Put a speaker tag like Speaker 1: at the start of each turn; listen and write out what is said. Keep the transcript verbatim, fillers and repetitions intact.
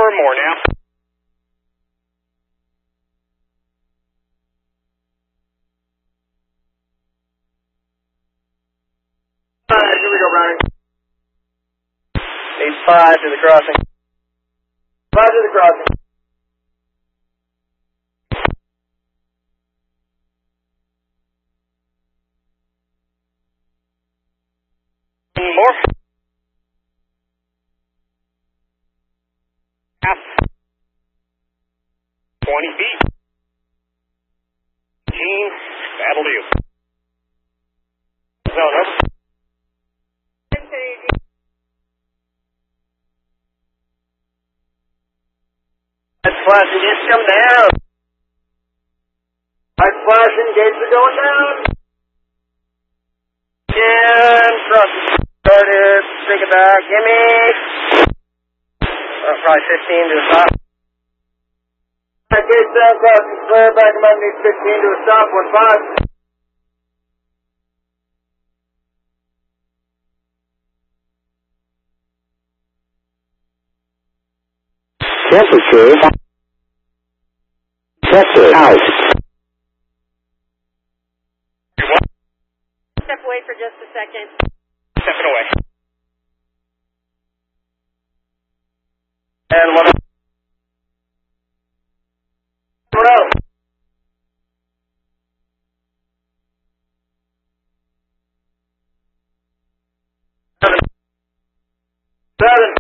Speaker 1: or more now.
Speaker 2: Alright, here we go, Browning.
Speaker 1: Eight five to the crossing.
Speaker 2: Five to the crossing.
Speaker 1: More. Half. Twenty feet. Gene, that'll do. Zone over.
Speaker 2: Lights flashing, gates come down. Lights flashing, gates are going down.
Speaker 1: And crossing. Started, take it back, gimme. Uh, probably fifteen to a stop.
Speaker 2: Alright, gates down, crossing clear, back them underneath fifteen to a stop, one five.
Speaker 3: Temperature. Pressure out.
Speaker 4: Step away for just a second.
Speaker 1: Stepping away.
Speaker 2: And one. One out. Seven. Seven.